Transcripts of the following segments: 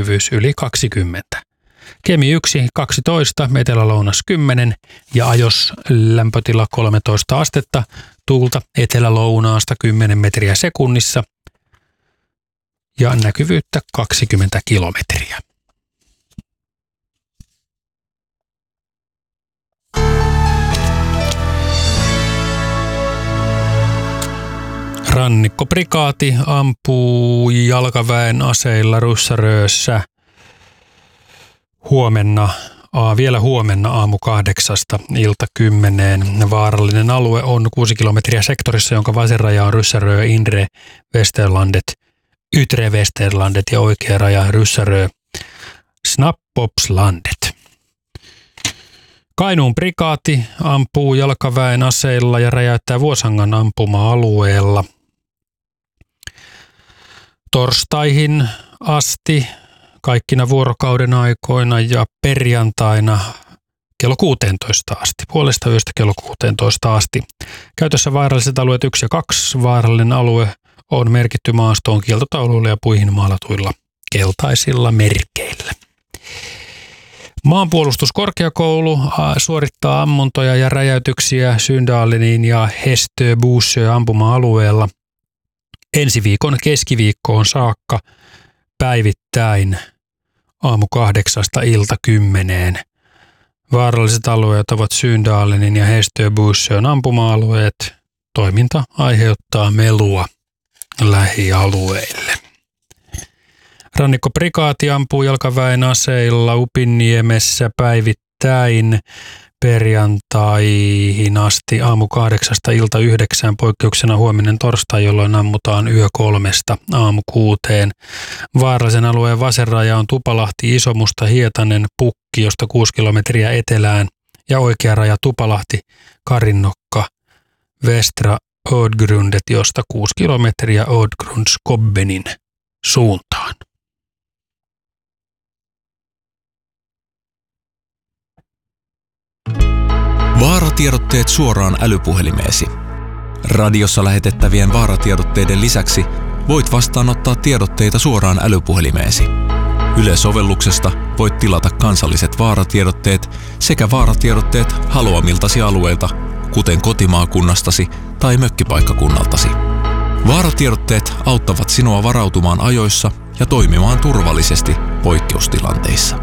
näkyvyys yli 20. Kemi 1 12, etelä-lounas 10 ja ajos lämpötila 13 astetta, tuulta etelä-lounaasta 10 metriä sekunnissa ja näkyvyyttä 20 kilometriä. Rannikkoprikaati ampuu jalkaväen aseilla Ryssärössä vielä huomenna aamu 8 ilta 10. Vaarallinen alue on 6 kilometriä sektorissa, jonka vasen raja on Ryssärö, Inre, Westerlandet, Ytre Westerlandet ja oikea raja Ryssärö, Snappopslandet. Kainuun prikaati ampuu jalkaväen aseilla ja räjäyttää Vuosangan ampuma-alueella. Torstaihin asti kaikkina vuorokauden aikoina ja perjantaina kello 16 asti, puolesta yöstä kello 16 asti. Käytössä vaaralliset alueet 1 ja 2. Vaarallinen alue on merkitty maastoon kieltotauluilla ja puihin maalatuilla keltaisilla merkeillä. Maanpuolustuskorkeakoulu suorittaa ammuntoja ja räjäytyksiä Syndalinin ja Hästöbussö ampuma-alueella ensi viikon keskiviikkoon saakka päivittäin aamu 8 ilta 10. Vaaralliset alueet ovat Syndalinin ja Hästöbussön ampuma-alueet. Toiminta aiheuttaa melua lähialueille. Rannikkoprikaati ampuu jalkaväen aseilla Upinniemessä päivittäin perjantaihin asti aamu 8 ilta 9, poikkeuksena huominen torstai, jolloin ammutaan yö 3 aamu 6. Vaarallisen alueen vasen raja on Tupalahti, Isomusta, Hietanen, Pukki, josta 6 kilometriä etelään ja oikea raja Tupalahti, Karinnokka, Västra Ödgrundet, josta 6 kilometriä Ödgrundskobbenin suuntaan. Vaaratiedotteet suoraan älypuhelimeesi. Radiossa lähetettävien vaaratiedotteiden lisäksi voit vastaanottaa tiedotteita suoraan älypuhelimeesi. Yle-sovelluksesta voit tilata kansalliset vaaratiedotteet sekä vaaratiedotteet haluamiltasi alueilta, kuten kotimaakunnastasi tai mökkipaikkakunnaltasi. Vaaratiedotteet auttavat sinua varautumaan ajoissa ja toimimaan turvallisesti poikkeustilanteissa.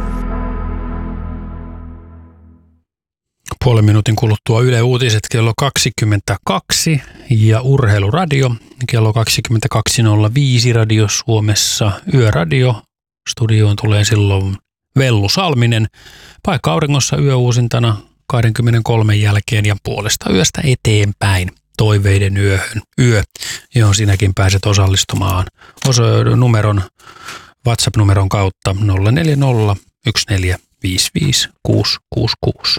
Puolen minuutin kuluttua Yle Uutiset kello 22 ja Urheiluradio kello 22.05 Radio Suomessa. Yöradio. Studioon tulee silloin Vellu Salminen. Paikka auringossa yöuusintana 23 jälkeen ja puolesta yöstä eteenpäin toiveiden yö, johon sinäkin pääset osallistumaan WhatsApp-numeron kautta 040 1455 666.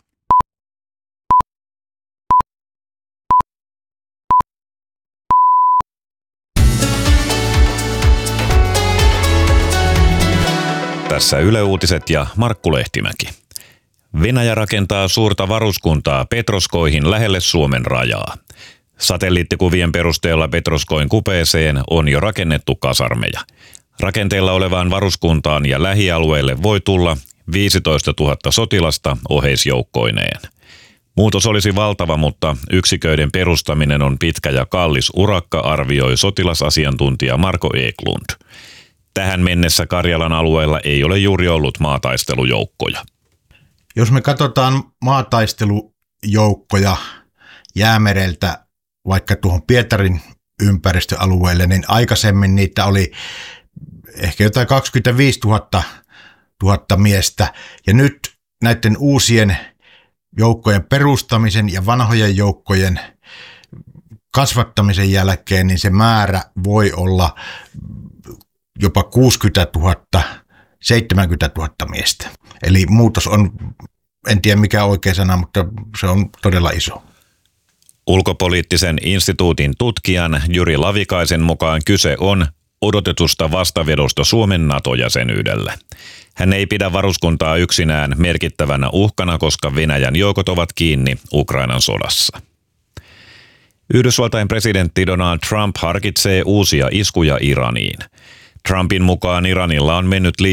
Tässä Yle Uutiset ja Markku Lehtimäki. Venäjä rakentaa suurta varuskuntaa Petroskoihin lähelle Suomen rajaa. Satelliittikuvien perusteella Petroskoin kupeeseen on jo rakennettu kasarmeja. Rakenteilla olevaan varuskuntaan ja lähialueelle voi tulla 15 000 sotilasta oheisjoukkoineen. Muutos olisi valtava, mutta yksiköiden perustaminen on pitkä ja kallis urakka, arvioi sotilasasiantuntija Marko Eklund. Tähän mennessä Karjalan alueella ei ole juuri ollut maataistelujoukkoja. Jos me katsotaan maataistelujoukkoja Jäämereltä vaikka tuohon Pietarin ympäristöalueelle, niin aikaisemmin niitä oli ehkä jotain 25 000 miestä. Ja nyt näiden uusien joukkojen perustamisen ja vanhojen joukkojen kasvattamisen jälkeen, niin se määrä voi olla jopa 60 000, 70 000 miestä. Eli muutos on, en tiedä mikä oikea sana, mutta se on todella iso. Ulkopoliittisen instituutin tutkijan Jyri Lavikaisen mukaan kyse on odotetusta vastavedosta Suomen NATO-jäsenyydelle. Hän ei pidä varuskuntaa yksinään merkittävänä uhkana, koska Venäjän joukot ovat kiinni Ukrainan sodassa. Yhdysvaltain presidentti Donald Trump harkitsee uusia iskuja Iraniin. Trumpin mukaan Iranilla on mennyt